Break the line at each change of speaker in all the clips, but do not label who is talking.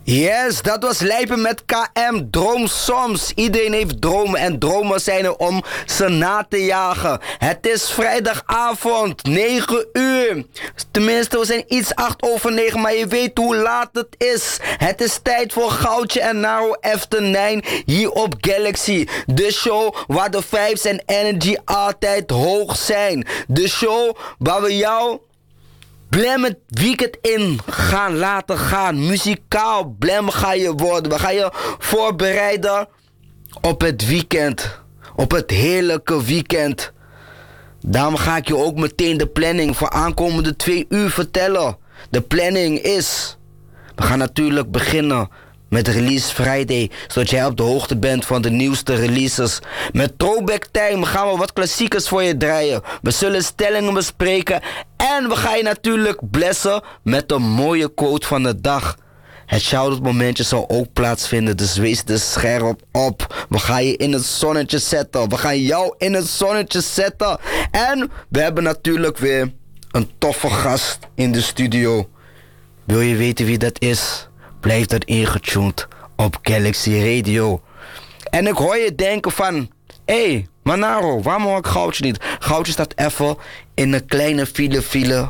Yes, dat was Lijpen met KM. Droom soms. Iedereen heeft dromen en dromen zijn er om ze na te jagen. Het is vrijdagavond, 9 uur. Tenminste, we zijn iets 8:08, maar je weet hoe laat het is. Het is tijd voor Goudje en Naro After 9 hier op Galaxy. De show waar de vibes en energy altijd hoog zijn. De show waar we jou Blam het weekend in gaan laten gaan. Muzikaal blam ga je worden. We gaan je voorbereiden op het weekend. Op het heerlijke weekend. Daarom ga ik je ook meteen de planning voor aankomende 2 uur vertellen. De planning is: we gaan natuurlijk beginnen met Release Friday, zodat jij op de hoogte bent van de nieuwste releases. Met Throwback Time gaan we wat klassiekers voor je draaien. We zullen stellingen bespreken en we gaan je natuurlijk blessen met een mooie quote van de dag. Het shout-out momentje zal ook plaatsvinden, dus wees er scherp op. We gaan je in het zonnetje zetten. We gaan jou in het zonnetje zetten. En we hebben natuurlijk weer een toffe gast in de studio. Wil je weten wie dat is? Blijf dat ingetuned op Galaxy Radio. En ik hoor je denken van: hé, Manaro, waarom hoor ik Goudje niet? Goudje staat even in een kleine file.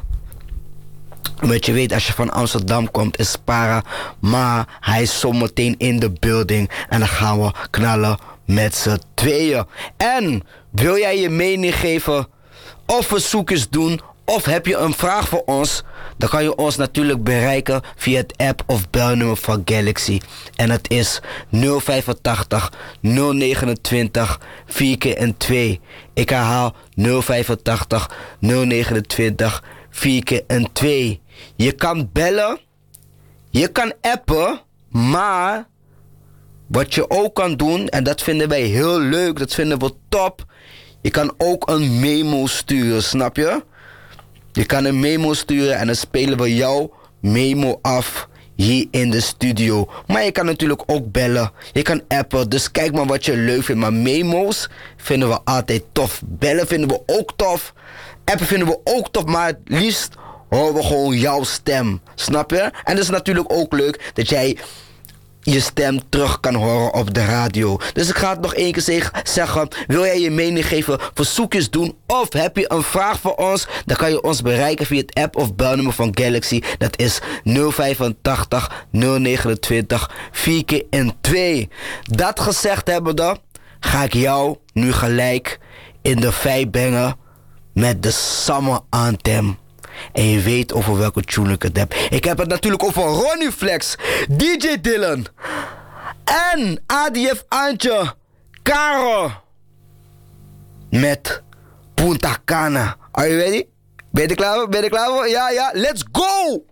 Want je weet, als je van Amsterdam komt is para. Maar hij is zometeen in de building. En dan gaan we knallen met z'n tweeën. En wil jij je mening geven of verzoekjes doen, of heb je een vraag voor ons? Dan kan je ons natuurlijk bereiken via het app of belnummer van Galaxy. En het is 085 029 4 keer en 2. Ik herhaal 085 029 4 keer en 2. Je kan bellen, je kan appen, maar wat je ook kan doen, en dat vinden wij heel leuk, dat vinden we top. Je kan ook een memo sturen, snap je? Je kan een memo sturen en dan spelen we jouw memo af hier in de studio. Maar je kan natuurlijk ook bellen. Je kan appen, dus kijk maar wat je leuk vindt. Maar memo's vinden we altijd tof. Bellen vinden we ook tof. Appen vinden we ook tof, maar het liefst horen we gewoon jouw stem. Snap je? En het is natuurlijk ook leuk dat jij je stem terug kan horen op de radio. Dus ik ga het nog één keer zeggen. Wil jij je mening geven, verzoekjes doen, of heb je een vraag voor ons? Dan kan je ons bereiken via het app of belnummer van Galaxy. Dat is 085 029 4 keer en 2. Dat gezegd hebbende, ga ik jou nu gelijk in de vibe brengen met de Summer Anthem. En je weet over welke tune ik het heb. Ik heb het natuurlijk over Ronnie Flex, DJ Dylan en ADF Antje, Caro met Punta Cana. Are you ready? Ben je klaar voor? Ja, let's go!